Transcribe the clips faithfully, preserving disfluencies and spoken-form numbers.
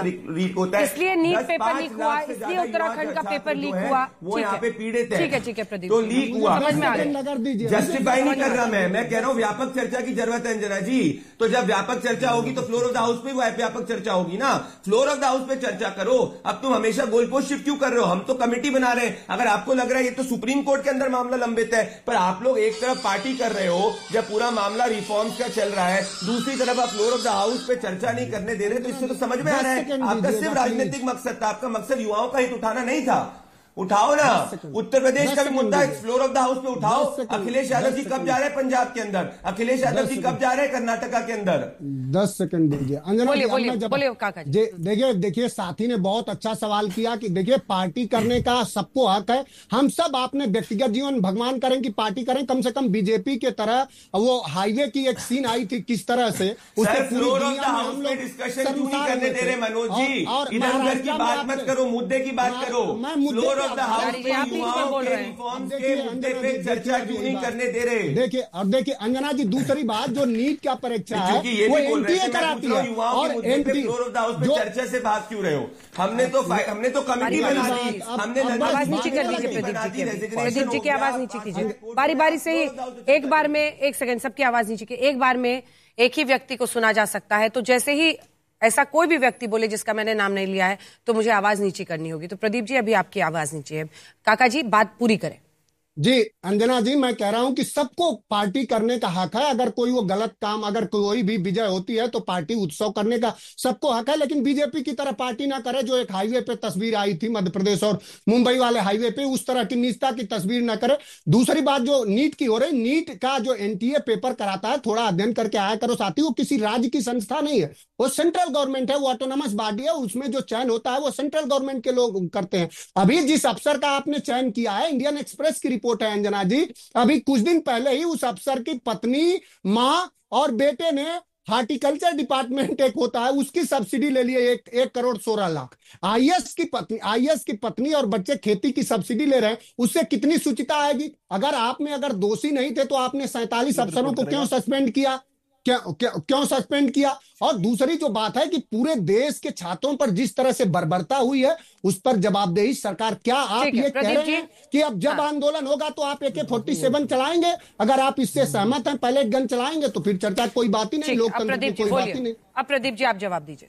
Leak होता है, इसलिए नीट पेपर लीक हुआ, इसलिए उत्तराखंड का पेपर लीक हुआ, वो यहाँ पे पीड़ित है। ठीक है ठीक है प्रदीप, तो लीक हुआ, समझ में आ गया। जस्टिफाई नहीं कर रहा मैं मैं कह रहा हूँ व्यापक चर्चा की जरूरत है अंजना जी। तो जब व्यापक चर्चा होगी तो फ्लोर ऑफ द हाउस पे व्यापक चर्चा होगी ना, फ्लोर ऑफ द हाउस पे चर्चा करो। अब तुम हमेशा गोल पोस्ट शिफ्ट क्यों कर रहे हो? हम तो कमेटी बना रहे हैं। अगर आपको लग रहा है ये तो सुप्रीम कोर्ट के अंदर मामला लंबित है, पर आप लोग एक तरफ पार्टी कर रहे हो जब पूरा मामला रिफॉर्म्स का चल रहा है, दूसरी तरफ आप फ्लोर ऑफ द हाउस पे चर्चा नहीं करने दे रहे, तो इससे तो समझ में आ रहा है आपका सिर्फ राजनीतिक मकसद था, आपका मकसद युवाओं का हित उठाना नहीं था। उठाओ ना, उत्तर प्रदेश का भी मुद्दा फ्लोर ऑफ द हाउस पे उठाओ। अखिलेश यादव जी कब जा रहे हैं पंजाब के अंदर? अखिलेश यादव जी कब जा रहे हैं कर्नाटका के अंदर? दस सेकंड दीजिए अंजना। बोलिए बोलिए बोलिए काका जी। देखिए देखिए साथी ने बहुत अच्छा सवाल किया कि देखिए पार्टी करने का सबको हक है, हम सब अपने व्यक्तिगत जीवन भगवान करें कि पार्टी करें, कम से कम बीजेपी के तरह वो हाईवे की एक सीन आई थी किस तरह से, उससे फ्लोर ऑफ द हाउस पे डिस्कशन क्यों नहीं करने दे रहे मनोज जी? इधर उधर की बात मत करो, मुद्दे की बात करो। फ्लोर ऑफ द हाउस पे युवाओं के रिफॉर्म्स के मुद्दे पे चर्चा क्यों नहीं करने दे रहे? देखिए और देखिए अंजना जी, दूसरी बात जो नीट का परीक्षा है वो एनटीए कराती है, और NTA floor of the house पे चर्चा से भाग क्यों रहे हो? हमने तो हमने तो कमेटी बना दी, हमने आवाज नीचे कर दीजिए प्रदीप जी की, प्रदीप जी की आवाज नीचे कीजिए बारी बारी से ही, एक बार में एक सेकंड सबकी आवाज नीचे की, एक बार में एक ही व्यक्ति को सुना जा सकता है, तो जैसे ही ऐसा कोई भी व्यक्ति बोले जिसका मैंने नाम नहीं लिया है तो मुझे आवाज नीचे करनी होगी। तो प्रदीप जी अभी आपकी आवाज नीचे है, काका जी बात पूरी करें। जी अंजना जी, मैं कह रहा हूं कि सबको पार्टी करने का हक है। अगर कोई वो गलत काम, अगर कोई भी विजय होती है तो पार्टी उत्सव करने का सबको हक है, लेकिन बीजेपी की तरह पार्टी ना करे। जो एक हाईवे पे तस्वीर आई थी मध्य प्रदेश और मुंबई वाले हाईवे पे, उस तरह की नीचता की तस्वीर ना करे। दूसरी बात जो नीट की हो रही, नीट का जो एनटीए पेपर कराता है, थोड़ा अध्ययन करके आया करो साथी। वो किसी राज्य की संस्था नहीं है, वो सेंट्रल गवर्नमेंट है, वो ऑटोनोमस बॉडी है, उसमें जो चयन होता है वो सेंट्रल गवर्नमेंट के लोग करते हैं। अभी जिस अफसर का आपने चयन किया है, इंडियन एक्सप्रेस की रिपोर्ट है अंजना जी, अभी कुछ दिन पहले ही उस अफसर की पत्नी, मां और बेटे ने हार्टिकल्चर डिपार्टमेंट एक होता है उसकी सब्सिडी ले लिए, एक एक करोड़ सोलह लाख। आईएएस की पत्नी आईएएस की पत्नी और बच्चे खेती की सब्सिडी ले रहे हैं, उससे कितनी शुचिता आएगी? अगर आप में अगर दोषी नहीं थे तो आपने सैंतालीस अफसरों को क्यों सस्पेंड किया? क्या क्या क्यों सस्पेंड किया? और दूसरी जो बात है कि पूरे देश के छात्रों पर जिस तरह से बर्बरता हुई है, उस पर जवाबदेही सरकार। क्या आप ये कह रहे हैं कि अब जब हाँ। आंदोलन होगा तो आप ए के फोर्टी सेवन चलाएंगे? अगर आप इससे सहमत हैं, पैलेट गन चलाएंगे, तो फिर चर्चा कोई बात ही नहीं, लोकतंत्र की कोई बात ही नहीं। अब प्रदीप जी आप जवाब दीजिए।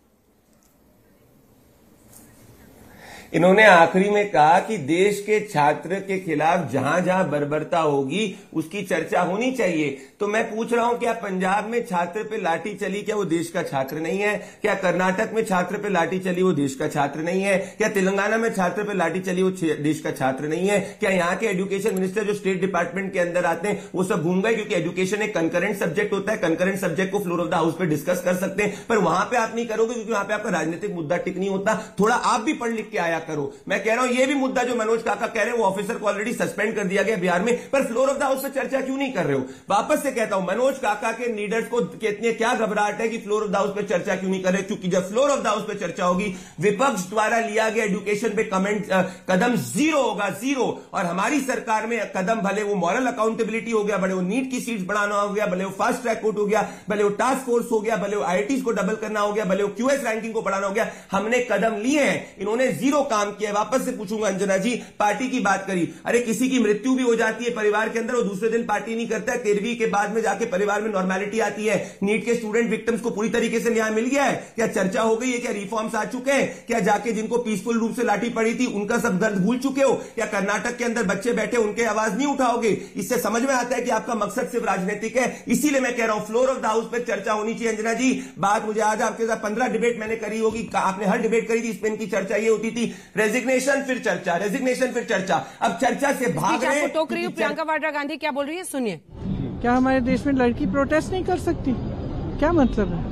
इन्होंने आखिरी में कहा कि देश के छात्र के खिलाफ जहां जहां बर्बरता होगी उसकी चर्चा होनी चाहिए। तो मैं पूछ रहा हूं, क्या पंजाब में छात्र पे लाठी चली, क्या वो देश का छात्र नहीं है? क्या कर्नाटक में छात्र पे लाठी चली, वो देश का छात्र नहीं है? क्या तेलंगाना में छात्र पे लाठी चली, वो देश का छात्र नहीं है? क्या यहाँ के एजुकेशन मिनिस्टर जो स्टेट डिपार्टमेंट के अंदर आते हैं वो सब घूम गए? क्योंकि एजुकेशन एक कंकरेंट सब्जेक्ट होता है, कंकरेंट सब्जेक्ट को फ्लोर ऑफ द हाउस पे डिस्कस कर सकते हैं, पर वहां पे आप नहीं करोगे क्योंकि वहां पे आपका राजनीतिक मुद्दा टिक नहीं होता। थोड़ा आप भी पढ़ लिख के आया करो। मैं कह रहा हूं ये भी मुद्दा जो मनोज काका कह रहे हैं, वो ऑफिसर को ऑलरेडी सस्पेंड कर दिया गया बिहार में, पर फ्लोर ऑफ द हाउस पे चर्चा क्यों नहीं कर रहे हो? वापस से कहता हूं, मनोज काका के लीडर्स को कितने क्या घबराहट है कि फ्लोर ऑफ द हाउस पे चर्चा क्यों नहीं कर रहे? क्योंकि जब फ्लोर ऑफ द हाउस पे चर्चा होगी, विपक्ष द्वारा लिया गया एजुकेशन पे कमेंट कदम जीरो होगा, जीरो। और हमारी सरकार में कदम, भले वो मॉरल अकाउंटेबिलिटी हो गया, भले वो नीट की सीट्स बढ़ाना हो गया, भले वो फास्ट ट्रैक कोर्ट हो गया, भले वो टास्क फोर्स हो गया, भले वो आईआईटीज को डबल करना हो गया, भले वो क्यूएस रैंकिंग को बढ़ाना हो गया, हमने कदम लिए हैं। इन्होंने जीरो काम किया है। वापस से पूछूंगा अंजना जी, पार्टी की बात करी, अरे किसी की मृत्यु भी हो जाती है परिवार के अंदर, वो दूसरे दिन पार्टी नहीं करता है, तेरहवीं के बाद में जाके परिवार में नॉर्मेलिटी आती है। नीट के स्टूडेंट विक्टिम्स को पूरी तरीके से न्याय मिल गया है? क्या चर्चा हो गई है? क्या रिफॉर्म्स आ चुके हैं? क्या जाके जिनको पीसफुल रूप से लाठी पड़ी थी उनका सब दर्द भूल चुके हो? क्या कर्नाटक के अंदर बच्चे बैठे उनके आवाज नहीं उठाओगे? इससे समझ में आता है कि आपका मकसद सिर्फ राजनीतिक है। इसीलिए मैं कह रहा हूं फ्लोर ऑफ द हाउस पर चर्चा होनी चाहिए। अंजना जी, बात मुझे आज आपके साथ पंद्रह डिबेट मैंने करी होगी, आपने हर डिबेट करी थी, इस पे इनकी चर्चा ये होती थी, रेजिग्नेशन फिर चर्चा, रेजिग्नेशन फिर चर्चा। अब चर्चा से भाग रहे हैं। टोक रही हूं, प्रियंका वाड्रा गांधी क्या बोल रही है, सुनिए। क्या हमारे देश में लड़की प्रोटेस्ट नहीं कर सकती? क्या मतलब है?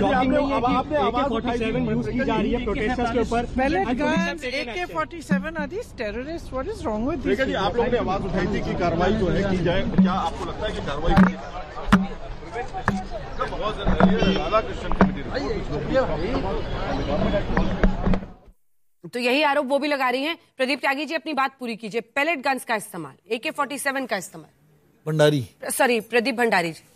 ए के forty seven are these terrorist? What is wrong with this? आप लोगों ने आवाज उठाई थी कि कार्रवाई जो है की जाए, क्या आपको लगता है कि कार्रवाई की जाए? तो यही आरोप वो भी लगा रही हैं। प्रदीप त्यागी जी अपनी बात पूरी कीजिए। पैलेट गन्स का इस्तेमाल, ए के फोर्टी सेवन का इस्तेमाल, भंडारी सॉरी प्रदीप भंडारी जी।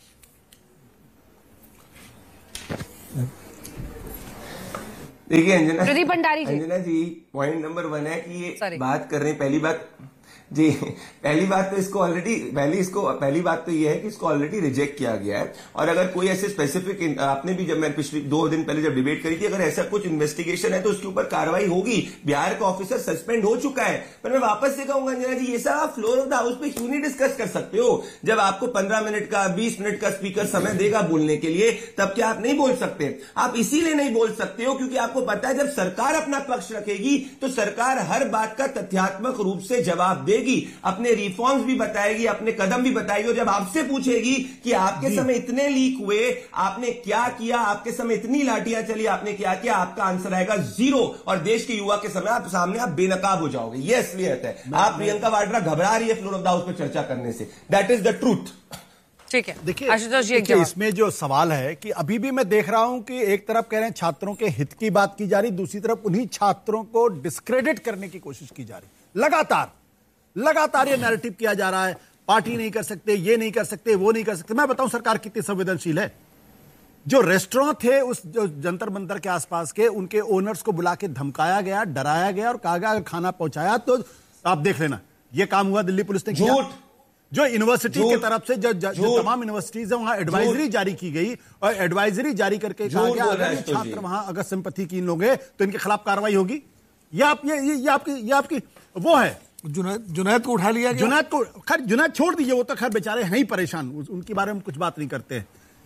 देखिए अंजना प्रदीप भंडारी जी, अंजना जी पॉइंट नंबर वन है कि ये Sorry. बात कर रहे हैं। पहली बात जी, पहली बात तो इसको ऑलरेडी पहली इसको पहली बात तो ये है कि इसको ऑलरेडी रिजेक्ट किया गया है। और अगर कोई ऐसे स्पेसिफिक, आपने भी जब मैं पिछले दो दिन पहले जब डिबेट करी थी, अगर ऐसा कुछ इन्वेस्टिगेशन है तो उसके ऊपर कार्रवाई होगी। बिहार का ऑफिसर सस्पेंड हो चुका है। पर मैं वापस से कहूंगा अंजना जी, ये सब आप फ्लोर ऑफ द हाउस पे क्यों नहीं डिस्कस कर सकते हो? जब आपको पंद्रह मिनट का बीस मिनट का स्पीकर समय देगा बोलने के लिए, तब क्या आप नहीं बोल सकते? आप इसीलिए नहीं बोल सकते हो क्योंकि आपको पता है जब सरकार अपना पक्ष रखेगी तो सरकार हर बात का तथ्यात्मक रूप से जवाब देगी, अपने रिफॉर्म्स भी बताएगी, अपने कदम भी बताएगी। और जब आपसे पूछेगी कि आपके समय इतने लीक हुए, आपने क्या किया, आपके समय इतनी लाठियां चली, आपने क्या किया, आपका आंसर आएगा जीरो। और देश के युवा के समय आप सामने आप बेनकाब हो जाओगे। ये असलियत है। आप प्रियंका वाड्रा घबरा रही है फ्लोर ऑफ द हाउस पर चर्चा करने से। That is the truth. ठीक है, देखिए आशुतोष जी, एक देखिए, जवाब। इसमें जो सवाल है कि अभी भी मैं देख रहा हूं कि एक तरफ कह रहे हैं छात्रों के हित की बात की जा रही, दूसरी तरफ उन्हीं छात्रों को डिस्क्रेडिट करने की कोशिश की जा रही। लगातार लगातार ये नैरेटिव किया जा रहा है, पार्टी नहीं कर सकते, ये नहीं कर सकते, वो नहीं कर सकते। मैं बताऊं सरकार कितनी संवेदनशील है। जो रेस्टोरेंट थे उस जो जंतर मंतर के आसपास के, उनके ओनर्स को बुला के धमकाया गया, डराया गया और कहा गया अगर खाना पहुंचाया तो आप देख लेना। ये काम हुआ दिल्ली पुलिस ने किया। जो यूनिवर्सिटी की तरफ से जो, जो, जो तमाम यूनिवर्सिटीज है वहां एडवाइजरी जारी की गई और एडवाइजरी जारी करके कहा गया अगर ये छात्र वहां अगर सिंपैथी कीन लोगे तो इनके खिलाफ कार्रवाई होगी। ये आप ये ये आपकी ये आपकी वो है। जुनैद जुनैद को उठा लिया गया। जुनैद को खैर जुनैद छोड़ दीजिए, वो तो खैर बेचारे हैं ही परेशान, उनके बारे में कुछ बात नहीं करते।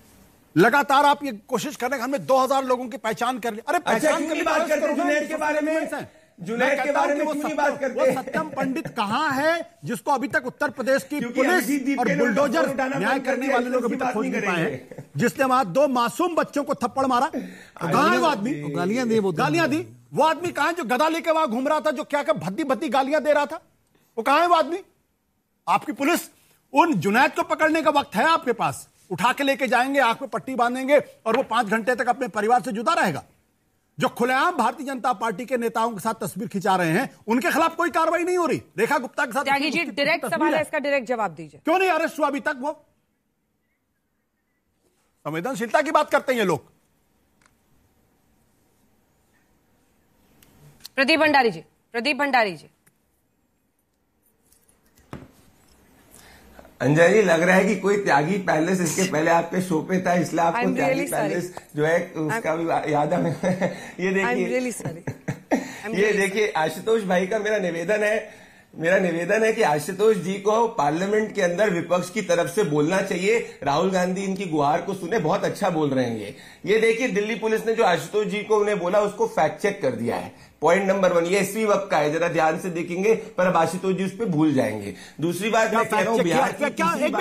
लगातार आप ये कोशिश कर रहे हैं हमने दो हजार लोगों की पहचान कर ली। अरे पहचान की बात करते हैं जुनैद के बारे में, जुनैद के बारे में क्यों नहीं बात करते? वो सत्यम पंडित कहां है जिसको अभी तक उत्तर प्रदेश की पुलिस और बुलडोजर न्याय करने वाले लोग अभी तक खोज नहीं पाए हैं, जिसने वहां दो मासूम बच्चों को थप्पड़ मारा। कहां है वो आदमी? गालियां दी, वो गालियां दी। वो आदमी कहां है जो गदा लेके वहां घूम रहा था, जो क्या क्या भद्दी भद्दी गालियां दे रहा था? वो कहां है वो आदमी? आपकी पुलिस उन जुनैद को पकड़ने का वक्त है आपके पास, उठा के लेके जाएंगे, आंख पे पट्टी बांधेंगे और वो पांच घंटे तक अपने परिवार से जुदा रहेगा। जो खुलेआम भारतीय जनता पार्टी के नेताओं के साथ तस्वीर खिंचा रहे हैं उनके खिलाफ कोई कार्रवाई नहीं हो रही। रेखा गुप्ता के साथ त्यागी जी, डायरेक्ट सवाल है, इसका डायरेक्ट जवाब दीजिए। क्यों नहीं अरेस्ट हुआ अभी तक? वो संवेदनशीलता की बात करते हैं ये लोग। प्रदीप भंडारी जी, प्रदीप भंडारी जी। अंजना जी, लग रहा है कि कोई त्यागी पैलेस इसके पहले आपके शो पे था, इसलिए आपको I'm त्यागी really पैलेस जो है उसका भी याद है। ये देखिए, really sorry. ये देखिए आशुतोष भाई का मेरा निवेदन है मेरा निवेदन है कि आशुतोष जी को पार्लियामेंट के अंदर विपक्ष की तरफ से बोलना चाहिए। राहुल गांधी इनकी गुहार को सुने, बहुत अच्छा बोल रहे हैं ये। ये देखिए दिल्ली पुलिस ने जो आशुतोष जी को उन्हें बोला उसको फैक्ट चेक कर दिया है। पॉइंट नंबर वन, ये इसी वक्त का है, जरा ध्यान से देखेंगे, पर अब आशुतोष जी उस पर भूल जाएंगे। दूसरी बात मैं कह रहा हूँ बिहार की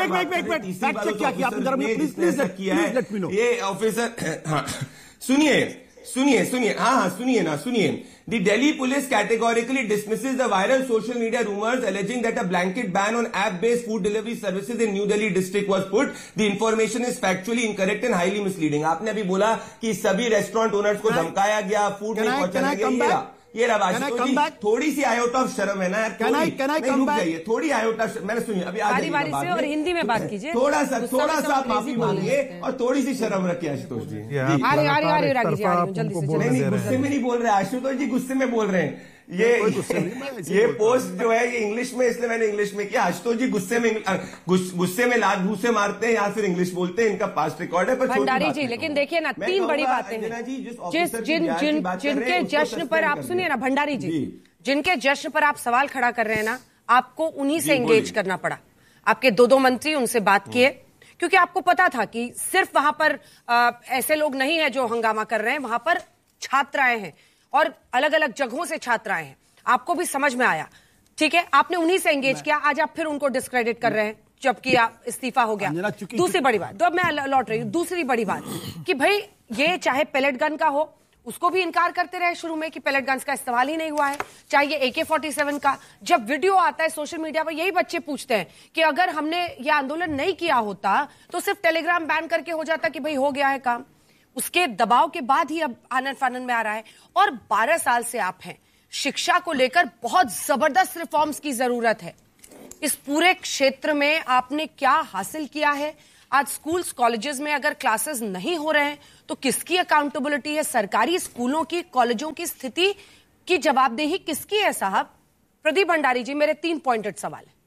ये ऑफिसर, हाँ सुनिए सुनिए सुनिए हाँ हाँ सुनिए ना सुनिए The Delhi police categorically dismisses the viral social media rumors alleging that a blanket ban on app-based food delivery services in New Delhi district was put. The information is factually incorrect and highly misleading. आपने अभी बोला कि सभी restaurant owners को धमकाया गया, food नहीं पहुंचाया गया। ये रहा आशुतोष जी, थोड़ी सी आयोटा ऑफ शर्म है ना यार, रुक जाइए, थोड़ी आयोटा। मैंने सुनिए अभी बारी बारी से और हिंदी में बात कीजिए। थोड़ा सा थोड़ा सा आप माफी मांगिए और थोड़ी सी शर्म रखिए आशुतोष जी। आ रही आ रही आ रही रागी जी, आ रही जल्दी से। नहीं, गुस्से में नहीं बोल रहे आशुतोष जी, गुस्से में बोल रहे हैं। ये ये पोस्ट जो है ये इंग्लिश में, इसलिए मैंने इंग्लिश में किया। आशुतोष जी गुस्से में गुस्से में लात भूसे मारते हैं या फिर इंग्लिश बोलते हैं, इनका पास्ट रिकॉर्ड है। पर भंडारी जी, लेकिन देखिए ना, तीन बड़ी बातें हैं जिस जिन जिन जिनके जश्न पर आप सुनिए ना भंडारी जी, जिनके जश्न पर आप सवाल खड़ा कर रहे हैं ना, आपको उन्हीं से एंगेज करना पड़ा। आपके दो दो मंत्री उनसे बात किए क्योंकि आपको पता था कि सिर्फ वहां पर आ, ऐसे लोग नहीं है जो हंगामा कर रहे हैं, वहां पर छात्र आए हैं और अलग अलग जगहों से छात्र आए हैं। आपको भी समझ में आया, ठीक है, आपने उन्हीं से एंगेज किया। आज आप फिर उनको डिस्क्रेडिट कर रहे हैं जबकि आप इस्तीफा हो गया। दूसरी बड़ी बात, तो अब मैं लौट रही हूं, दूसरी बड़ी बात कि भाई ये चाहे पेलेट गन का हो, उसको भी इनकार करते रहे शुरू में कि पेलेट गन्स का इस्तेमाल ही नहीं हुआ है, चाहे ये ए के फोर्टी सेवन का। जब वीडियो आता है सोशल मीडिया पर, यही बच्चे पूछते हैं कि अगर हमने ये आंदोलन नहीं किया होता तो सिर्फ टेलीग्राम बैन करके हो जाता कि भाई हो गया है काम। उसके दबाव के बाद ही अब आनन फानन में आ रहा है। और बारह साल से आप हैं, शिक्षा को लेकर बहुत जबरदस्त रिफॉर्म्स की जरूरत है। इस पूरे क्षेत्र में आपने क्या हासिल किया है, आज स्कूल्स कॉलेजेस में अगर क्लासेस नहीं हो रहे हैं तो किसकी अकाउंटेबिलिटी है? सरकारी स्कूलों की, कॉलेजों की स्थिति की जवाबदेही किसकी है साहब? प्रदीप भंडारी जी, मेरे तीन पॉइंटेड सवाल है,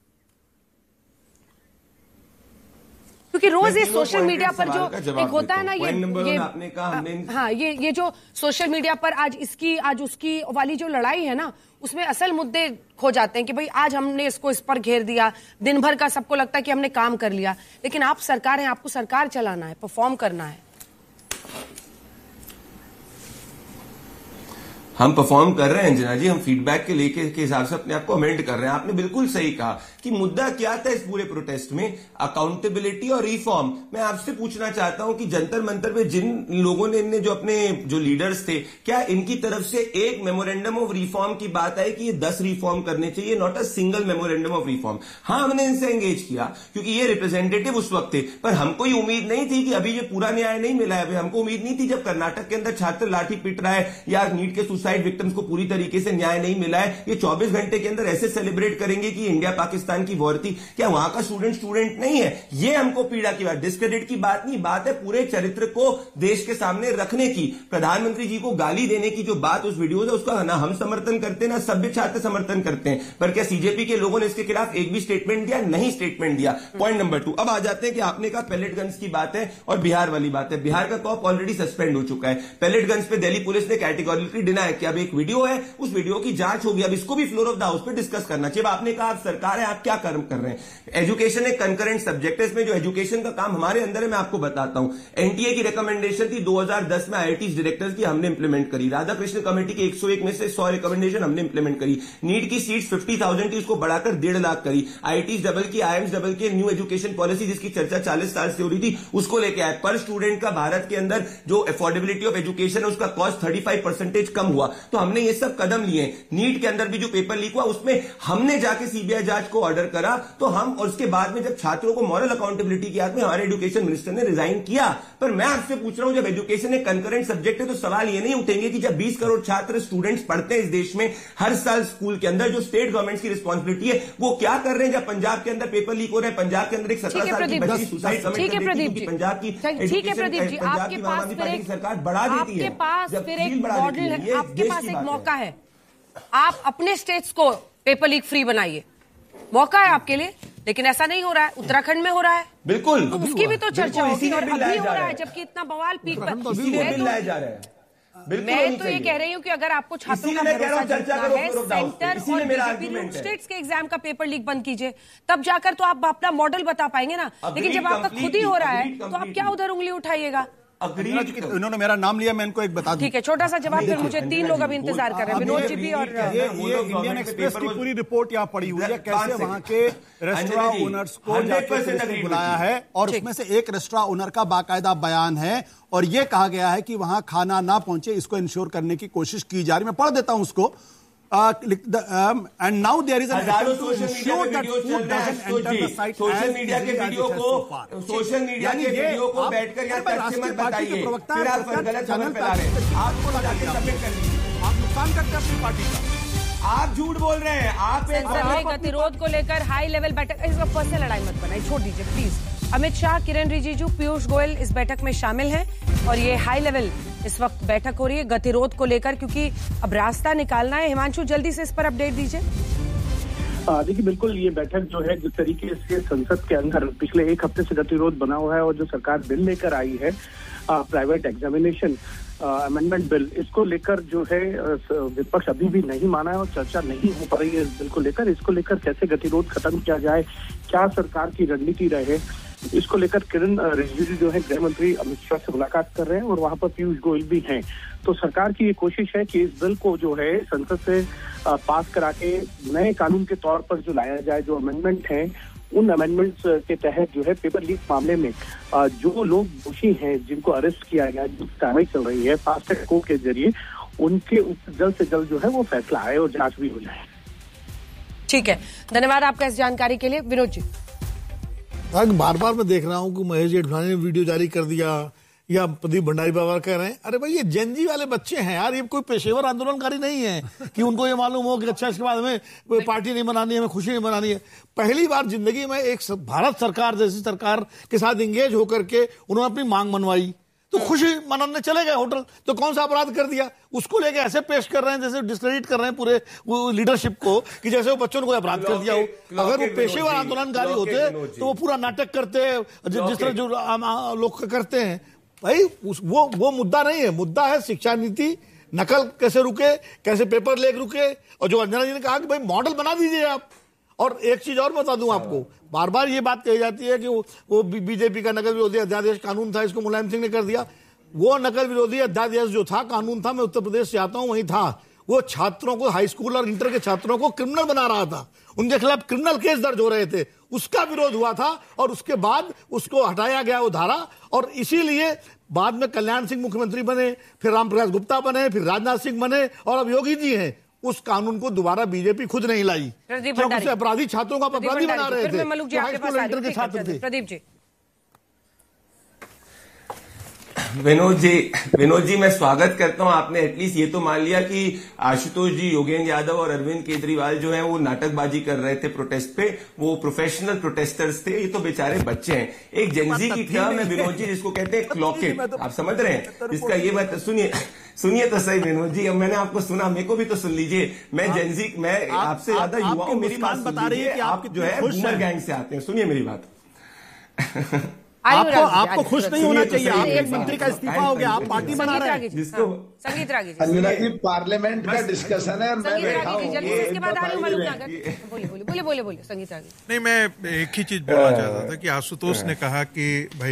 क्योंकि रोज ये सोशल मीडिया पर जो एक होता है ना, ये ये आपने कहा हमने हाँ ये ये जो सोशल मीडिया पर आज इसकी आज उसकी वाली जो लड़ाई है ना, उसमें असल मुद्दे खो जाते हैं कि भाई आज हमने इसको इस पर घेर दिया, दिन भर का सबको लगता है कि हमने काम कर लिया, लेकिन आप सरकार हैं, आपको सरकार चलाना है, परफॉर्म करना है। हम परफॉर्म कर रहे हैं अंजना जी, हम फीडबैक के लेके के हिसाब से अपने आप को अमेंड कर रहे हैं। आपने बिल्कुल सही कहा कि मुद्दा क्या था इस पूरे प्रोटेस्ट में, अकाउंटेबिलिटी और रिफॉर्म। मैं आपसे पूछना चाहता हूं कि जंतर मंतर पे जिन लोगों ने इनने जो अपने जो लीडर्स थे, क्या इनकी तरफ से एक मेमोरेंडम ऑफ रिफॉर्म की बात आई कि ये दस रिफॉर्म करने चाहिए, not a single memorandum of reform? हाँ, हमने इनसे एंगेज किया क्योंकि ये रिप्रेजेंटेटिव उस वक्त थे, पर हमको ये उम्मीद नहीं थी कि अभी ये पूरा न्याय नहीं मिला है। हमको उम्मीद नहीं थी, जब कर्नाटक के अंदर छात्र लाठी पीट रहा है या नीट के सुसाइड विक्टिम्स को पूरी तरीके से न्याय नहीं मिला है, ये चौबीस घंटे के अंदर ऐसे सेलिब्रेट करेंगे कि इंडिया पाकिस्तान की वॉर थी। क्या वहां का स्टूडेंट स्टूडेंट नहीं है? ये हमको पीड़ा की बात, डिस्क्रेडिट की बात नहीं, बात है पूरे चरित्र को देश के सामने रखने की। प्रधानमंत्री जी को गाली देने की जो बात उस वीडियो है, उसका ना हम समर्थन करते हैं ना सभ्य छात्र समर्थन करते हैं, पर क्या सीजेपी के लोगों ने इसके खिलाफ एक भी स्टेटमेंट दिया? नहीं स्टेटमेंट दिया। पॉइंट नंबर टू, अब आ जाते हैं कि आपने कहा पैलेट गन्स की बात है और बिहार वाली बात है। बिहार का कॉप ऑलरेडी सस्पेंड हो चुका है। पैलेट गन्स पे दिल्ली पुलिस ने कैटेगोरिकली डिनाई किया। अब एक वीडियो है, उस वीडियो की जांच होगी, अब इसको भी फ्लोर ऑफ द हाउस पे डिस्कस करना चाहिए। आपने कहा आप सरकार है, आप क्या कर्म कर रहे हैं? एजुकेशन एक कंकरेंट सब्जेक्ट है, इसमें जो एजुकेशन का काम हमारे अंदर है मैं आपको बताता हूं। एनटीए की रिकमेंडेशन थी दो हज़ार दस में आईआईटी डायरेक्टर्स की, हमने इंप्लीमेंट करी। राधाकृष्ण कमेटी के एक सौ एक में से सौ रिकमेंडेशन हमने इंप्लीमेंट करी। नीट की सीट्स पचास हज़ार थी, उसको बढ़ाकर डेढ़ लाख करी। आईआईटी डबल की, आईएम्स डबल की न्यू एजुकेशन पॉलिसी जिसकी चर्चा चालीस साल से हो रही थी, उसको लेके आए। पर स्टूडेंट का भारत के अंदर जो अफोर्डेबिलिटी ऑफ एजुकेशन है, उसका कॉस्ट थर्टी फाइव परसेंटेज कम हुआ। तो हमने ये सब कदम लिए। नीट के अंदर भी जो पेपर लीक हुआ, उसमें हमने जाके सीबीआई जांच को ऑर्डर करा। तो हम, और उसके बाद में जब छात्रों को मॉरल अकाउंटेबिलिटी की याद में हमारे एजुकेशन मिनिस्टर ने रिजाइन किया। पर मैं आपसे पूछ रहा हूं, जब एजुकेशन एक कंकरेंट सब्जेक्ट है, तो सवाल ये नहीं उठेंगे कि जब बीस करोड़ छात्र स्टूडेंट्स पढ़ते हैं इस देश में हर साल स्कूल के अंदर, जो स्टेट गवर्नमेंट की रिस्पॉन्सिबिलिटी है, वो क्या कर रहे हैं? जब पंजाब के अंदर पेपर लीक हो रहे हैं, पंजाब के अंदर एक सत्रह साल की बच्ची सुसाइड कमिट ठीक है प्रदीप जी, पंजाब की ठीक है प्रदीप जी, आपके पास फिर एक सरकार बढ़ा देती है, आपके पास फिर एक मॉडल है, आपके पास एक मौका है, आप अपने स्टेट्स को पेपर लीक फ्री बनाइए, मौका है आपके लिए। लेकिन ऐसा नहीं हो रहा है, उत्तराखंड में हो रहा है, बिल्कुल, तो उसकी भी तो चर्चा होगी और अभी हो रहा है, जबकि इतना बवाल पीक पर। मैं तो ये कह रही हूँ कि अगर आपको छात्रों का भरोसा जीतना है, सेंटर और बीजेपी स्टेट्स के एग्जाम का पेपर लीक बंद कीजिए, तब जाकर तो आप अपना मॉडल बता पाएंगे ना। लेकिन जब आपका खुद ही हो रहा है, तो आप क्या उधर उंगली उठाइएगा? उन्होंने मेरा नाम लिया, मैं इनको एक बता दूं। ठीक है, छोटा सा जवाब, फिर मुझे तीन लोग अभी इंतजार कर रहे हैं, विनोद जी भी और ये ये इंडियन एक्सप्रेस की पूरी रिपोर्ट यहाँ पड़ी हुई है, कैसे वहाँ के रेस्टोरेंट ओनर्स को जाके बुलाया है और उसमें से एक रेस्टोरेंट ओनर का बाकायदा बयान है और ये कहा गया है कि वहाँ खाना ना पहुंचे, इसको इंश्योर करने की कोशिश की जा रही है। मैं पढ़ देता हूँ उसको। Uh, um, and now there is an attempt to ensure that food doesn't enter the site social media के वीडियो को सोशल मीडिया के वीडियो को बैठकर यहाँ तथ्य मत बताइए, फिर आप गलत खबर फैला रहे हैं। आपको जाके सबमिट कर दीजिए, आप नुकसान करते हैं अपनी पार्टी का, आप झूठ बोल रहे हैं। आप गतिरोध को लेकर हाई लेवल बैठक, इसका पर्सनल लड़ाई मत बनाइए, छोड़ दीजिए प्लीज। अमित शाह, किरण रिजिजू, पीयूष गोयल इस बैठक में शामिल हैं और ये हाई लेवल इस वक्त बैठक हो रही है गतिरोध को लेकर, क्योंकि अब रास्ता निकालना है। हिमांशु, जल्दी से इस पर अपडेट दीजिए। देखिए, बिल्कुल ये बैठक जो है, जिस तरीके से संसद के अंदर पिछले एक हफ्ते से गतिरोध बना हुआ है और जो सरकार बिल लेकर आई है प्राइवेट एग्जामिनेशन अमेंडमेंट बिल, इसको लेकर जो है विपक्ष अभी भी नहीं माना है और चर्चा नहीं हो पा रही है इस बिल को लेकर। इसको लेकर कैसे गतिरोध खत्म किया जाए, क्या सरकार की रणनीति रहे, इसको लेकर किरण रिजिजू जो है गृह मंत्री अमित शाह से मुलाकात कर रहे हैं और वहां पर पीयूष गोयल भी हैं। तो सरकार की ये कोशिश है कि इस बिल को जो है संसद से पास करा के नए कानून के तौर पर जो लाया जाए। जो अमेंडमेंट हैं, उन अमेंडमेंट्स के तहत जो है पेपर लीक मामले में जो लोग दोषी हैं, जिनको अरेस्ट किया गया, जो कार्रवाई चल रही है फास्ट ट्रैक कोर्ट के जरिए, उनके जल्द से जल्द जो है वो फैसला आए और जांच भी हो जाए। ठीक है, धन्यवाद आपका इस जानकारी के लिए। विनोद जी, बार बार मैं देख रहा हूं कि महेश जेठमलानी ने वीडियो जारी कर दिया, या प्रदीप भंडारी बाबा कह रहे हैं, अरे भाई ये जेनजी वाले बच्चे हैं यार, ये कोई पेशेवर आंदोलनकारी नहीं है कि उनको ये मालूम हो कि अच्छा इसके बाद हमें पार्टी नहीं बनानी है, हमें खुशी नहीं बनानी है। पहली बार जिंदगी में एक भारत सरकार जैसी सरकार के साथ इंगेज होकर के उन्होंने अपनी मांग मनवाई, तो खुशी मनाने चले गए होटल, तो कौन सा अपराध कर दिया? उसको लेके ऐसे पेश कर रहे हैं जैसे डिस्क्रेडिट कर रहे हैं पूरे वो लीडरशिप को कि जैसे वो बच्चों ने कोई अपराध कर दिया हो। अगर वो पेशेवर आंदोलनकारी होते तो वो पूरा नाटक करते जिस तरह जो लोग करते हैं। भाई वो वो मुद्दा नहीं है, मुद्दा है शिक्षा नीति, नकल कैसे रुके, कैसे पेपर लीक रुके। और जो अंजना जी ने कहा कि भाई मॉडल बना दीजिए आप। और एक चीज और बता दूं आपको, बार बार ये बात कही जाती है कि वो, वो बीजेपी का नकल विरोधी अध्यादेश कानून था, इसको मुलायम सिंह ने कर दिया। वो नकल विरोधी अध्यादेश जो था, कानून था, मैं उत्तर प्रदेश से आता हूं, वहीं था, वो छात्रों को, हाई स्कूल और इंटर के छात्रों को क्रिमिनल बना रहा था, उनके खिलाफ क्रिमिनल केस दर्ज हो रहे थे, उसका विरोध हुआ था और उसके बाद उसको हटाया गया वो धारा। और इसीलिए बाद में कल्याण सिंह मुख्यमंत्री बने, फिर रामप्रकाश गुप्ता बने, फिर राजनाथ सिंह बने और अब योगी जी हैं। उस कानून को दोबारा बीजेपी खुद नहीं लाई क्योंकि अपराधी छात्रों को अपराधी बना रहे थे, तो हाई स्कूल इंटर के छात्र थे। प्रदीप जी। विनोद जी विनोद जी मैं स्वागत करता हूं, आपने एटलीस्ट ये तो मान लिया कि आशुतोष जी, योगेंद्र यादव और अरविंद केजरीवाल जो हैं वो नाटकबाजी कर रहे थे प्रोटेस्ट पे, वो प्रोफेशनल प्रोटेस्टर्स थे, ये तो बेचारे बच्चे हैं। एक जेनजी की टर्म है विनोद जी जिसको कहते हैं क्लॉकेट, आप समझ रहे हैं इसका? ये बात सुनिए सुनिए तो सही विनोद जी, अब मैंने आपको सुना, मेरे को भी तो सुन लीजिए। मैं जेनजी, मैं आपसे ज्यादा युवा हूं, मेरी बात बता रही है कि आप जो है बूमर गैंग से आते हैं, सुनिए मेरी बात। आपको आपको खुश नहीं होना चाहिए, आप एक मंत्री का इस्तीफा हो गया, आप पार्टी बना रहे हैं जिसको संगीत रागी जी। अंजना जी पार्लियामेंट का डिस्कशन है, मैं बैठा हूं, इसके बाद आ रही हूं मलूक नागर। बोलिए बोलिए बोलिए बोलिए बोलिए संगीत रागी। नहीं, मैं एक ही चीज बोलना चाहता था कि आशुतोष ने कहा कि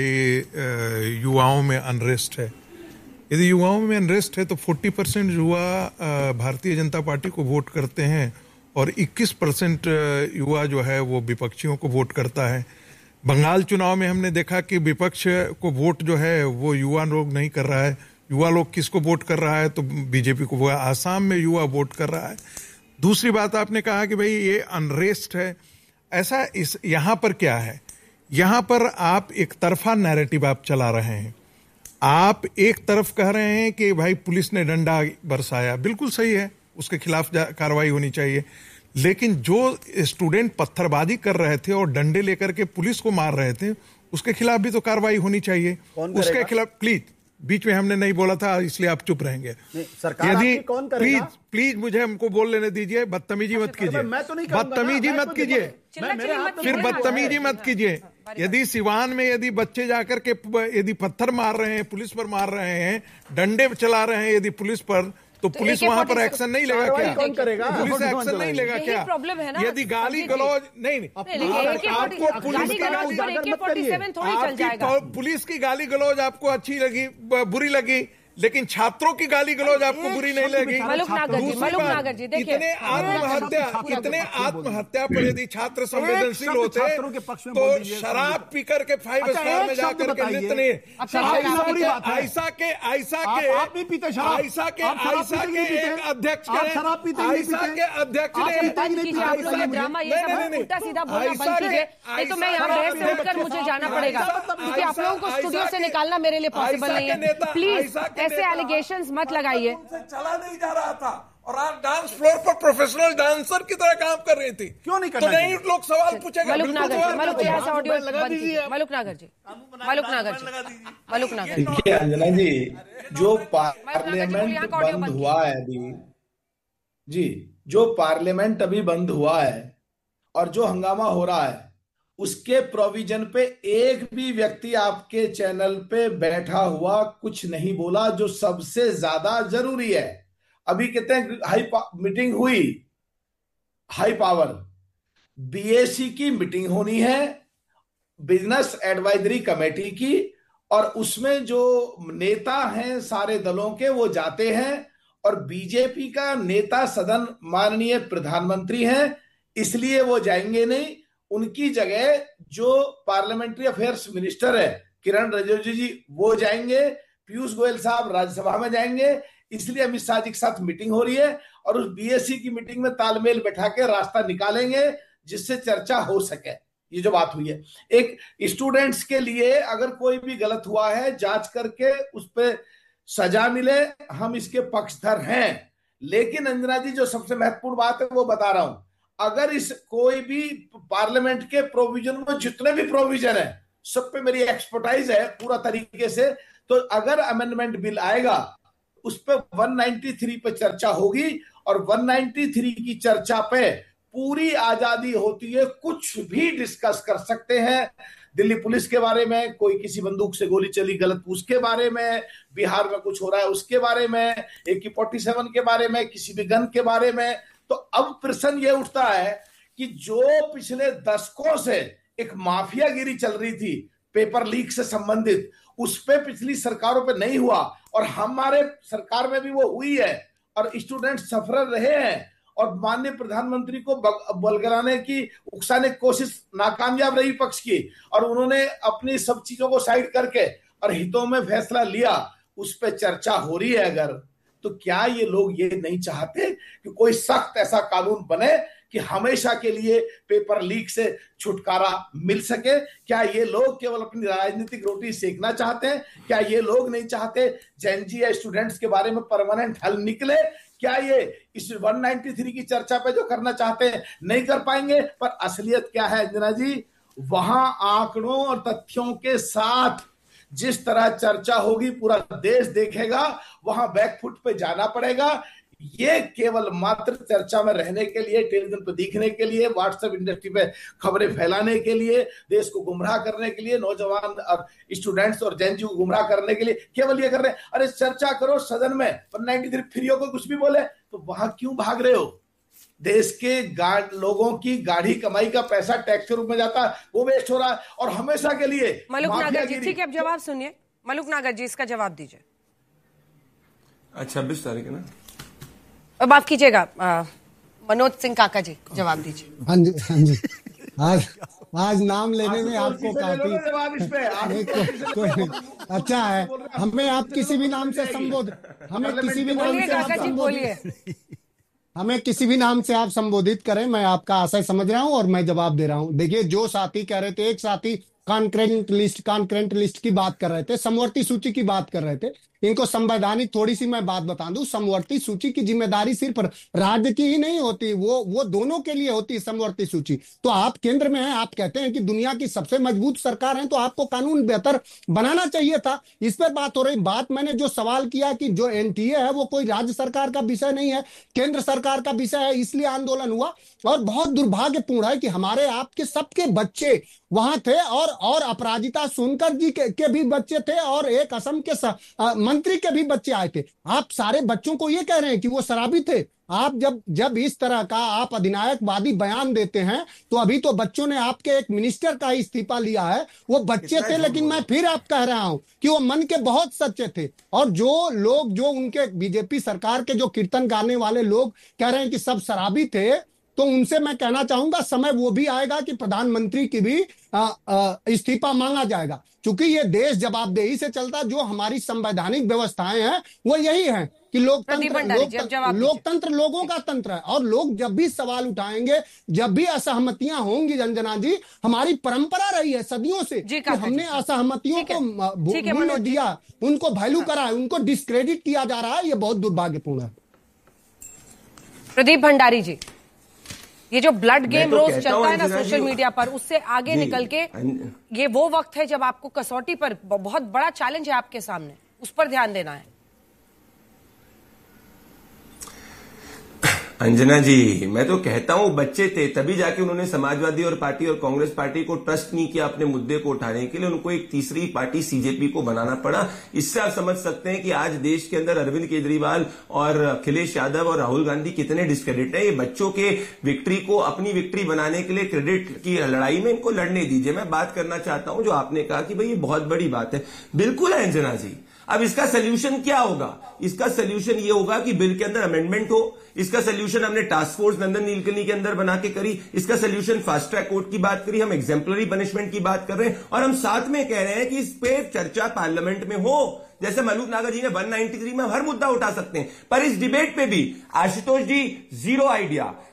भाई युवाओं में अनरेस्ट है। यदि युवाओं में अनरेस्ट है तो चालीस परसेंट युवा भारतीय जनता पार्टी को वोट करते हैं और इक्कीस परसेंट युवा जो है वो विपक्षियों को वोट करता है। बंगाल चुनाव में हमने देखा कि विपक्ष को वोट जो है वो युवा लोग नहीं कर रहा है। युवा लोग किसको वोट कर रहा है? तो बीजेपी को। वो आसाम में युवा वोट कर रहा है। दूसरी बात आपने कहा कि भाई ये अनरेस्ट है, ऐसा इस यहाँ पर क्या है? यहाँ पर आप एक तरफा नैरेटिव आप चला रहे हैं। आप एक तरफ कह रहे हैं कि भाई पुलिस ने डंडा बरसाया, बिल्कुल सही है, उसके खिलाफ कार्रवाई होनी चाहिए, लेकिन जो स्टूडेंट पत्थरबाजी कर रहे थे और डंडे लेकर के पुलिस को मार रहे थे उसके खिलाफ भी तो कार्रवाई होनी चाहिए। उसके खिलाफ प्लीज, बीच में हमने नहीं बोला था इसलिए आप चुप रहेंगे। यदि प्लीज प्लीज मुझे हमको बोल लेने दीजिए, बदतमीजी मत कीजिए, बदतमीजी मत कीजिए, फिर बदतमीजी मत कीजिए। यदि सिवान में यदि बच्चे जाकर के यदि पत्थर मार रहे हैं, पुलिस पर मार रहे हैं, डंडे चला रहे हैं यदि पुलिस पर, तो पुलिस वहां पर एक्शन नहीं लेगा क्या? कौन करेगा? पुलिस एक्शन नहीं लेगा क्या? प्रॉब्लम है ना, यदि गाली गलौज नहीं नहीं आपको पुलिस की गाली आपकी पुलिस की गाली गलौज आपको अच्छी लगी, बुरी लगी, लेकिन छात्रों की गाली गलौज आपको बुरी नहीं लगी। इतने आत्महत्या इतने आत्महत्या पर यदि छात्र संवेदनशील होते तो शराब पी करके फाइव स्टार में जाकर के नितने ऐसा के ऐसा के ऐसा के ऐसा के एक अध्यक्ष ऐसा के अध्यक्ष ने ड्रामा ये सब उल्टा सीधा बोलना बंद कीजिए, नहीं तो मैं यहाँ बहस से उठकर मुझे जाना पड़ेगा क्योंकि आप लोगों को स्टूडियो से निकालना मेरे लिए पॉसिबल नहीं है। प्लीज ऐसे एलिगेशंस मत लगाइए। चला नहीं जा रहा था और आप डांस फ्लोर पर प्रोफेशनल डांसर की तरह काम कर रही थी, क्यों नहीं कर रही? तो नहीं लोग सवाल पूछेगा। मलुक नागर जी, मलुक जी ऐसा ऑडियो लगा दीजिए। मलुक नागर जी, मलुक नागर जी, मलुक नागर जी। देखिए अंजना जी, जो पार्लियामेंट बंद हुआ है अभी जी, जो पार्लियामेंट अभी बंद हुआ है और जो हंगामा हो रहा है उसके प्रोविजन पे एक भी व्यक्ति आपके चैनल पे बैठा हुआ कुछ नहीं बोला, जो सबसे ज्यादा जरूरी है। अभी कहते हैं हाई मीटिंग हुई, हाई पावर बीएसी की मीटिंग होनी है, बिजनेस एडवाइजरी कमेटी की, और उसमें जो नेता हैं सारे दलों के वो जाते हैं और बीजेपी का नेता सदन माननीय प्रधानमंत्री हैं, इसलिए वो जाएंगे नहीं। उनकी जगह जो पार्लियामेंट्री अफेयर्स मिनिस्टर है किरण रिजिजू जी वो जाएंगे, पीयूष गोयल साहब राज्यसभा में जाएंगे, इसलिए अमित शाह जी के साथ मीटिंग हो रही है और उस बीएससी की मीटिंग में तालमेल बैठा के रास्ता निकालेंगे जिससे चर्चा हो सके। ये जो बात हुई है, एक स्टूडेंट्स के लिए अगर कोई भी गलत हुआ है जांच करके उस पर सजा मिले, हम इसके पक्षधर हैं। लेकिन अंजना जी जो सबसे महत्वपूर्ण बात है वो बता रहा हूं, अगर इस कोई भी पार्लियामेंट के प्रोविजन में जितने भी प्रोविजन है सब पे मेरी एक्सपर्टाइज है पूरा तरीके से, तो अगर अमेंडमेंट बिल आएगा उस पे एक सौ तिरानवे पे चर्चा होगी और एक सौ तिरानवे की चर्चा पे पूरी आजादी होती है, कुछ भी डिस्कस कर सकते हैं। दिल्ली पुलिस के बारे में, कोई किसी बंदूक से गोली चली गलत उसके बारे में, बिहार में कुछ हो रहा है उसके बारे में, ए के सैंतालीस के बारे में, किसी भी गन के बारे में। तो अब प्रश्न ये उठता है कि जो पिछले दशकों से एक माफियागिरी चल रही थी पेपर लीक से संबंधित, उस पे पिछली सरकारों पे नहीं हुआ और हमारे सरकार में भी वो हुई है और स्टूडेंट सफर रहे हैं और माननीय प्रधानमंत्री को बलगराने की उकसाने की कोशिश नाकामयाब रही पक्ष की, और उन्होंने अपनी सब चीजों को साइड करके और हितों में फैसला लिया, उस पर चर्चा हो रही है। अगर तो क्या ये लोग ये नहीं चाहते कि कोई सख्त ऐसा कानून बने कि हमेशा के लिए पेपर लीक से छुटकारा मिल सके? क्या ये लोग केवल अपनी राजनीतिक रोटी सेकना चाहते हैं? क्या ये लोग नहीं चाहते जेनजी या स्टूडेंट्स के बारे में परमानेंट हल निकले? क्या ये इस एक सौ तिरानवे की चर्चा पे जो करना चाहते हैं नहीं कर पाएंगे? पर असलियत क्या है अंजना जी, वहां आंकड़ों और तथ्यों के साथ जिस तरह चर्चा होगी पूरा देश देखेगा, वहां बैकफुट पे जाना पड़ेगा। ये केवल मात्र चर्चा में रहने के लिए, टेलीविजन पर दिखने के लिए, व्हाट्सएप इंडस्ट्री पे खबरें फैलाने के लिए, देश को गुमराह करने के लिए, नौजवान और स्टूडेंट्स और जेनजी को गुमराह करने के लिए केवल ये कर रहे हैं। अरे चर्चा करो सदन में, पर तिरानवे फ्री हो को कुछ भी बोले तो वहां क्यों भाग रहे हो? देश के लोगों की गाढ़ी कमाई का पैसा टैक्स के रूप में जाता है, वो वेस्ट हो रहा है और हमेशा के लिए। मलुक नागर जी, ठीक है, अब जवाब सुनिए। मलुक नागर जी, इसका जवाब दीजिए। अच्छा, छब्बीस तारीख है ना, अब माफ कीजिएगा, मनोज सिंह काका जी जवाब दीजिए। हाँ जी, हाँ जी, आज आज नाम लेने में आपको काफी अच्छा है। हमें आप किसी भी नाम से संबोधित हमें किसी भी नाम से आप संबोधित हमें किसी भी नाम से आप संबोधित करें, मैं आपका आशय समझ रहा हूं और मैं जवाब दे रहा हूं। देखिए, जो साथी कह रहे थे, एक साथी कॉन्करेंट लिस्ट कॉन्करेंट लिस्ट की बात कर रहे थे, समवर्ती सूची की बात कर रहे थे। इनको संवैधानिक थोड़ी सी मैं बात बता दूं, समवर्ती सूची की जिम्मेदारी सिर्फ राज्य की ही नहीं होती, वो वो दोनों के लिए होती है समवर्ती सूची। तो आप केंद्र में हैं, आप कहते हैं कि दुनिया की सबसे मजबूत सरकार है, तो आपको कानून बेहतर बनाना चाहिए था। इस पर बात हो रही। बात मैंने जो सवाल किया कि जो एनटीए है वो कोई राज्य सरकार का विषय नहीं है, केंद्र सरकार का विषय है, इसलिए आंदोलन हुआ। और बहुत दुर्भाग्यपूर्ण है कि हमारे आपके सबके बच्चे वहां थे और और अपराजिता सोनकर जी के, के भी बच्चे थे और एक असम के स, आ, मंत्री के भी बच्चे आए थे। आप सारे बच्चों को ये कह रहे हैं कि वो शराबी थे। आप जब जब इस तरह का आप अधिनायकवादी बयान देते हैं तो अभी तो बच्चों ने आपके एक मिनिस्टर का इस्तीफा लिया है, वो बच्चे थे, लेकिन मैं फिर आप कह रहा हूं कि वो मन के बहुत सच्चे थे। और जो लोग जो उनके बीजेपी सरकार के जो कीर्तन गाने वाले लोग कह रहे हैं कि सब शराबी थे, तो उनसे मैं कहना चाहूंगा समय वो भी आएगा कि प्रधानमंत्री की भी इस्तीफा मांगा जाएगा, क्योंकि ये देश जवाबदेही से चलता। जो हमारी संवैधानिक व्यवस्थाएं हैं वो यही हैं कि लोकतंत्र लोकतंत्र लोकतंत्र लोगों का तंत्र है और लोग जब भी सवाल उठाएंगे, जब भी असहमतियां होंगी, रंजना जी, हमारी परंपरा रही है सदियों से कि हमने असहमतियों को मूल्य दिया, उनको वैल्यू करा है, उनको डिस्क्रेडिट किया जा रहा है। ये बहुत दुर्भाग्यपूर्ण है। प्रदीप भंडारी जी, ये जो ब्लड गेम तो रोज चलता है ना सोशल मीडिया पर, उससे आगे निकल के ये वो वक्त है जब आपको कसौटी पर बहुत बड़ा चैलेंज है आपके सामने, उस पर ध्यान देना है। अंजना जी, मैं तो कहता हूं बच्चे थे तभी जाके उन्होंने समाजवादी और पार्टी और कांग्रेस पार्टी को ट्रस्ट नहीं किया अपने मुद्दे को उठाने के लिए, उनको एक तीसरी पार्टी सीजेपी को बनाना पड़ा। इससे आप समझ सकते हैं कि आज देश के अंदर अरविंद केजरीवाल और अखिलेश यादव और राहुल गांधी कितने डिस्क्रेडिट है। ये बच्चों के विक्ट्री को अपनी विक्ट्री बनाने के लिए क्रेडिट की लड़ाई में इनको लड़ने दीजिए। मैं बात करना चाहता हूं जो आपने कहा कि भाई ये बहुत बड़ी बात है, बिल्कुल है अंजना जी। अब इसका सोल्यूशन क्या होगा? इसका सोल्यूशन ये होगा कि बिल के अंदर अमेंडमेंट हो। इसका सोल्यूशन हमने टास्क फोर्स नंदन नीलकनी के अंदर बना के करी। इसका सोल्यूशन फास्ट ट्रैक कोर्ट की बात करी, हम एग्जाम्पलरी पनिशमेंट की बात कर रहे हैं और हम साथ में कह रहे हैं कि इस पे चर्चा पार्लियामेंट में हो। जैसे मलूक नागर जी ने एक सौ तिरानवे में हर मुद्दा उठा सकते हैं, पर इस डिबेट पे भी आशुतोष जी जीरो आइडिया,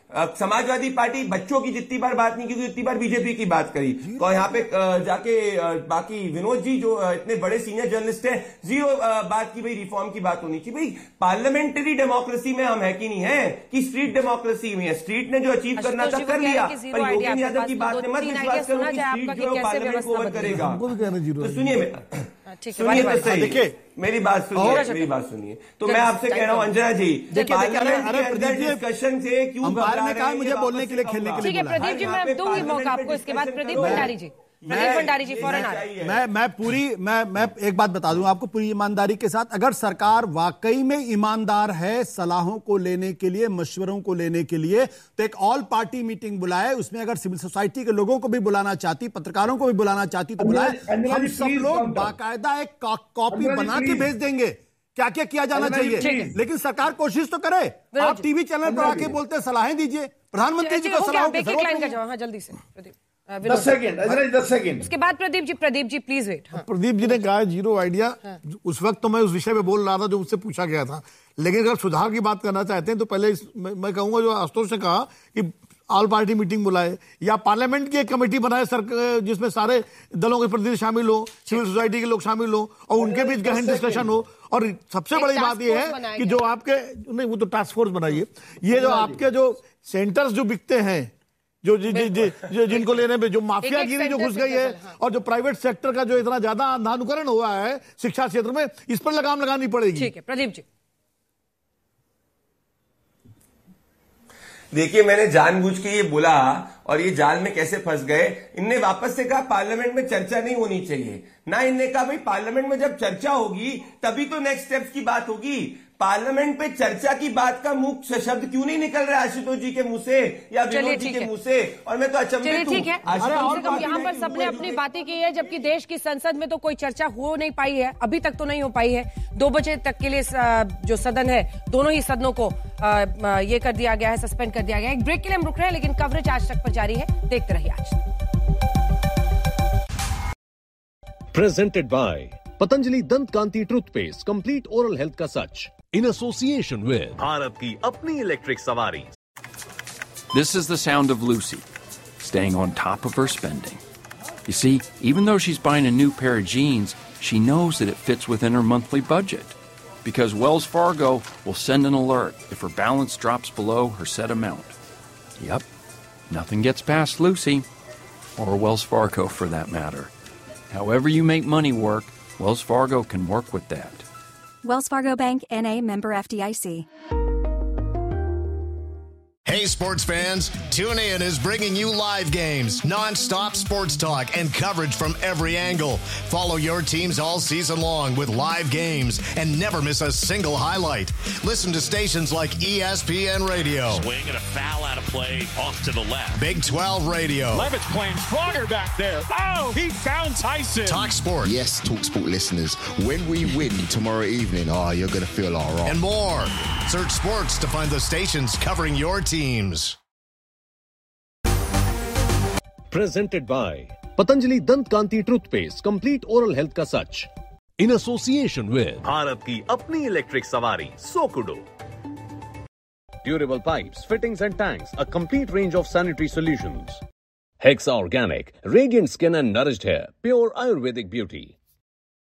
समाजवादी पार्टी बच्चों की जितनी बार बात नहीं की उतनी बार बीजेपी की बात करी। तो यहाँ पे जाके बाकी विनोद जी जो इतने बड़े सीनियर जर्नलिस्ट हैं, जीरो बात की भाई रिफॉर्म की बात होनी चाहिए। भाई पार्लियामेंट्री डेमोक्रेसी में हम है कि नहीं है कि स्ट्रीट डेमोक्रेसी में है? स्ट्रीट ने जो अचीव करना था कर लिया, पर योगेंद्र यादव की बात में मत विश्वास करो कि स्ट्रीट जो पार्लियामेंट को ओवर करेगा। तो सुनिए सुनिए तो सही, देखिए मेरी बात सुनिए, मेरी बात सुनिए। तो मैं आपसे कह रहा हूँ अंजना जी, पार्लियामेंट के अंदर डिस्कशन से क्यों घबरा रहे हैं? मुझे बोलने के लिए, खेलने के लिए। ठीक है प्रदीप जी, मैं दूंगी मौका आपको, इसके बाद प्रदीप भंडारी जी। प्रदीप भंडारी जी फौरन आ रहे हैं। मैं मैं पूरी मैं मैं एक बात बता दूं आपको पूरी ईमानदारी के साथ, अगर सरकार वाकई में ईमानदार है सलाहों को लेने के लिए, मशवरों को लेने के लिए, तो एक ऑल पार्टी मीटिंग बुलाए। उसमें अगर सिविल सोसाइटी के लोगों को भी बुलाना चाहती, पत्रकारों को भी बुलाना चाहती तो बुलाए। हम सब लोग बाकायदा एक कॉपी बना के भेज देंगे क्या क्या किया जाना चाहिए, लेकिन सरकार कोशिश तो करे। आप टीवी चैनल पर आके बोलते सलाहें दीजिए, प्रधानमंत्री जी को सलाहों की जरूरत है। जल्दी से प्रदीप, दस सेकेंड दस सेकेंड उसके बाद प्रदीप जी। Pradeep ji please wait. हाँ। प्रदीप जी ने कहा जीरो आइडिया। हाँ। उस वक्त तो मैं उस विषय में बोल रहा था जो मुझसे पूछा गया था, लेकिन अगर सुधार की बात करना चाहते हैं तो पहले इस, मैं, मैं कहूंगा जो आशुतोष ने कहा कि ऑल पार्टी मीटिंग बुलाए या पार्लियामेंट की एक कमेटी बनाए सर, जिसमें सारे दलों के प्रतिनिधि शामिल हो, सिविल सोसाइटी के लोग शामिल हो और उनके बीच गहन डिस्कशन हो। और सबसे बड़ी बात यह है कि जो आपके नहीं वो तो टास्क फोर्स बनाइए, ये जो आपके जो सेंटर्स जो बिकते हैं, जो जि, जि, जि, जि, जिनको लेने में जो माफियागिरी जो घुस गई है, हाँ। और जो प्राइवेट सेक्टर का जो इतना ज्यादा अंधानुकरण हुआ है शिक्षा क्षेत्र में, इस पर लगाम लगानी पड़ेगी। ठीक है प्रदीप जी। देखिए मैंने जानबूझ के ये बोला और ये जाल में कैसे फंस गए। इनने वापस से कहा पार्लियामेंट में चर्चा नहीं होनी चाहिए ना, इनने कहा भाई पार्लियामेंट में जब चर्चा होगी तभी तो नेक्स्ट स्टेप्स की बात होगी। पार्लियामेंट पे चर्चा की बात का मुख्य शब्द क्यों नहीं निकल रहा है आशुतोष जी के मुंह से या विनोद जी के मुंह से? और मैं तो अचंभित हूं। ठीक है, यहाँ पर सबने अपनी बातें की है, जबकि देश की संसद में तो कोई चर्चा हो नहीं पाई है, अभी तक तो नहीं हो पाई है। दो बजे तक के लिए जो सदन है, दोनों ही सदनों को ये कर दिया गया है, सस्पेंड कर दिया गया है। एक ब्रेक के लिए हम रुक रहे हैं, लेकिन कवरेज आज तक पर जारी है, देखते रहिए आज। प्रेजेंटेड बाय पतंजलि दंत कांति टूथपेस्ट, कंप्लीट ओरल हेल्थ का सच, in association with भारत की अपनी इलेक्ट्रिक सवारी। This is the sound of Lucy, staying on top of her spending. You see, even though she's buying a new pair of jeans, she knows that it fits within her monthly budget. Because Wells Fargo will send an alert if her balance drops below her set amount. Yep, nothing gets past Lucy, or Wells Fargo for that matter. However you make money work, Wells Fargo can work with that. Wells Fargo Bank, N A, member F D I C. Hey sports fans, TuneIn is bringing you live games, non-stop sports talk, and coverage from every angle. Follow your teams all season long with live games and never miss a single highlight. Listen to stations like E S P N Radio. Swing and a foul out of play off to the left. Big twelve Radio. Levitt's playing stronger back there. Oh, he found Tyson. Talk Sport. Yes, Talk Sport listeners, when we win tomorrow evening, oh, you're going to feel all right. And more. Search sports to find the stations covering your teams. Presented by Patanjali Dant Kanti Toothpaste, complete oral health का सच, in association with Bharat की अपनी electric सवारी सोकुडो। Durable pipes, fittings and tanks, a complete range of sanitary solutions. Hexa Organic, radiant skin and nourished hair, pure Ayurvedic beauty.